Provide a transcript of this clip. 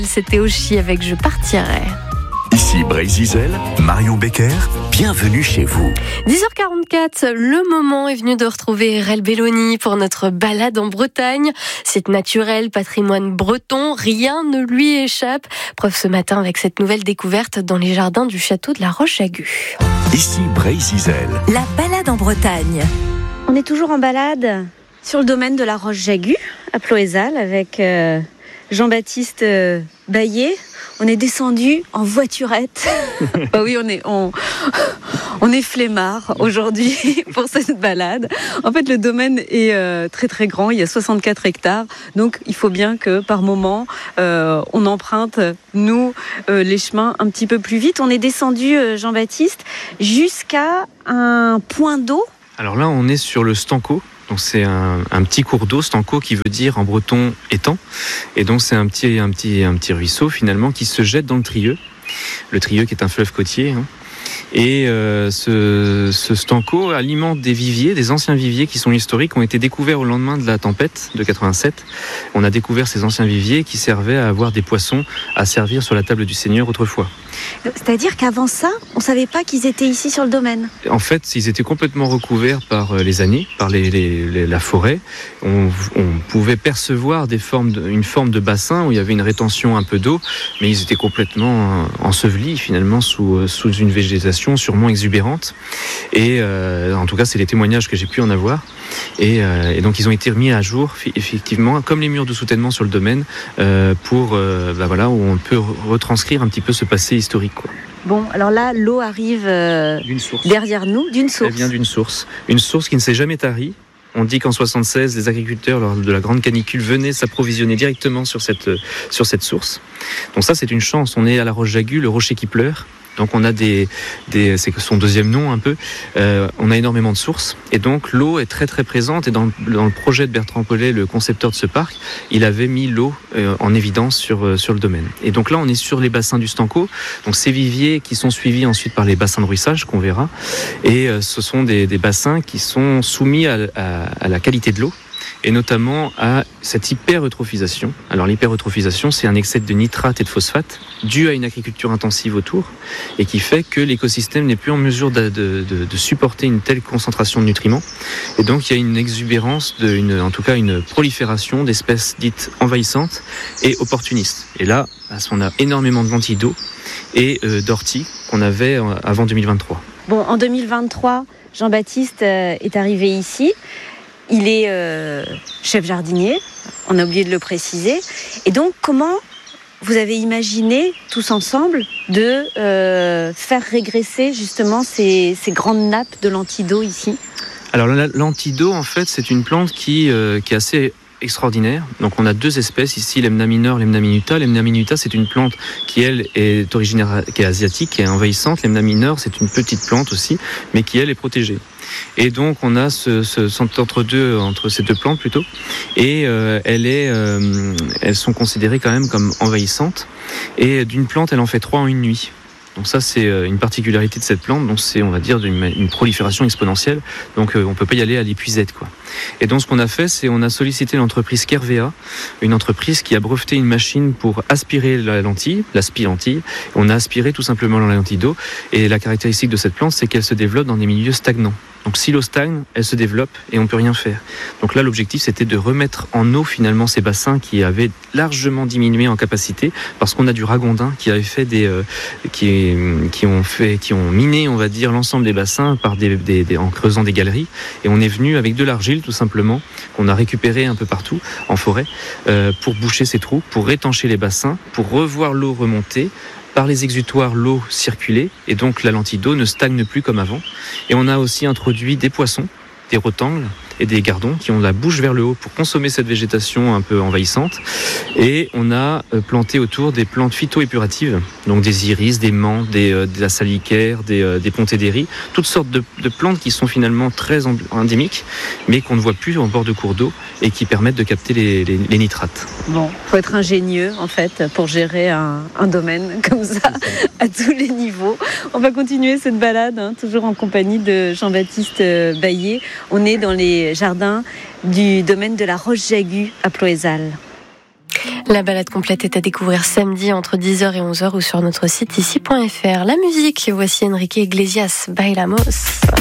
C'était Oshi avec Je partirai. Ici Brésil, Marion Becker, bienvenue chez vous. 10h44, le moment est venu de retrouver Rel Belloni pour notre balade en Bretagne. C'est naturel, patrimoine breton, rien ne lui échappe. Preuve ce matin avec cette nouvelle découverte dans les jardins du château de la Roche-Jagu. Ici Brésil. La balade en Bretagne. On est toujours en balade sur le domaine de la Roche-Jagu, à Ploëzal, avec Jean-Baptiste Baillet. On est descendu en voiturette. Bah oui, on est flemmard aujourd'hui pour cette balade. En fait, le domaine est très très grand. Il y a 64 hectares. Donc, il faut bien que par moment, on emprunte, nous, les chemins un petit peu plus vite. On est descendu, Jean-Baptiste, jusqu'à un point d'eau. Alors là, on est sur le Stanco. Donc c'est un petit cours d'eau, Stanco, qui veut dire en breton étang. Et donc c'est un petit ruisseau finalement qui se jette dans le Trieux. Le Trieux qui est un fleuve côtier. Et ce Stanco alimente des viviers, des anciens viviers qui sont historiques, ont été découverts au lendemain de la tempête de 87. On a découvert ces anciens viviers qui servaient à avoir des poissons à servir sur la table du Seigneur autrefois. C'est-à-dire qu'avant ça, on ne savait pas qu'ils étaient ici sur le domaine. En fait, ils étaient complètement recouverts par les années, par la forêt. On pouvait percevoir une forme de bassin où il y avait une rétention un peu d'eau, mais ils étaient complètement ensevelis finalement sous une végétation sûrement exubérante. Et en tout cas, c'est les témoignages que j'ai pu en avoir. Et donc, ils ont été remis à jour, effectivement, comme les murs de soutènement sur le domaine, où on peut retranscrire un petit peu ce passé historique, quoi. Bon, alors là, l'eau arrive derrière nous, d'une source. Elle vient d'une source. Une source qui ne s'est jamais tarie. On dit qu'en 76, les agriculteurs, lors de la grande canicule, venaient s'approvisionner directement sur cette source. Donc ça, c'est une chance. On est à la Roche-Jagu, le rocher qui pleure. Donc on a c'est son deuxième nom un peu. On a énormément de sources et donc l'eau est très très présente. Et dans le projet de Bertrand Collet, le concepteur de ce parc, il avait mis l'eau en évidence sur le domaine. Et donc là, on est sur les bassins du Stanco. Donc ces viviers qui sont suivis ensuite par les bassins de ruissage qu'on verra. Et ce sont des bassins qui sont soumis à la qualité de l'eau. Et notamment à cette hypereutrophisation. Alors l'hypereutrophisation, c'est un excès de nitrate et de phosphate dû à une agriculture intensive autour et qui fait que l'écosystème n'est plus en mesure de supporter une telle concentration de nutriments. Et donc il y a une exubérance, en tout cas une prolifération d'espèces dites envahissantes et opportunistes. Et là, on a énormément de lentilles d'eau et d'orties qu'on avait avant 2023. Bon, en 2023, Jean-Baptiste est arrivé ici. Il est chef jardinier, on a oublié de le préciser. Et donc, comment vous avez imaginé, tous ensemble, de faire régresser justement ces grandes nappes de lentilles d'eau ici ? Alors, la lentille d'eau, en fait, c'est une plante qui est assez extraordinaire. Donc on a deux espèces ici, l'Emna minor, l'Emna minuta. L'Emna minuta, c'est une plante qui elle est originaire, qui est asiatique, qui est envahissante. L'Emna minor, c'est une petite plante aussi, mais qui elle est protégée. Et donc on a entre ces deux plantes plutôt, et elles sont considérées quand même comme envahissantes. Et d'une plante, elle en fait 3 en une nuit. Donc ça, c'est une particularité de cette plante. Donc c'est, on va dire, une prolifération exponentielle. Donc on peut pas y aller à l'épuisette, quoi. Et donc ce qu'on a fait, c'est on a sollicité l'entreprise Kervea, une entreprise qui a breveté une machine pour aspirer la lentille, l'aspi-lentille. On a aspiré tout simplement la lentille d'eau. Et la caractéristique de cette plante, c'est qu'elle se développe dans des milieux stagnants. Donc si l'eau stagne, elle se développe et on peut rien faire. Donc là, l'objectif, c'était de remettre en eau finalement ces bassins qui avaient largement diminué en capacité parce qu'on a du ragondin qui avait fait qui ont miné, on va dire, l'ensemble des bassins en creusant des galeries. Et on est venu avec de l'argile tout simplement qu'on a récupéré un peu partout en forêt pour boucher ces trous, pour étancher les bassins, pour revoir l'eau remonter. Par les exutoires, l'eau circulait et donc la lentille d'eau ne stagne plus comme avant. Et on a aussi introduit des poissons, des rotangles et des gardons qui ont la bouche vers le haut pour consommer cette végétation un peu envahissante. Et on a planté autour des plantes phytoépuratives, donc des iris, des menthes, de la salicaire, des pontedéries, toutes sortes de plantes qui sont finalement très endémiques, mais qu'on ne voit plus en bord de cours d'eau et qui permettent de capter les nitrates. Bon, faut être ingénieux en fait pour gérer un domaine comme ça à tous les niveaux. On va continuer cette balade, toujours en compagnie de Jean-Baptiste Baillet. On est dans les jardins du domaine de la Roche-Jagu à Ploëzal. La balade complète est à découvrir samedi entre 10h et 11h ou sur notre site ici.fr. La musique, voici Enrique Iglesias, Bailamos.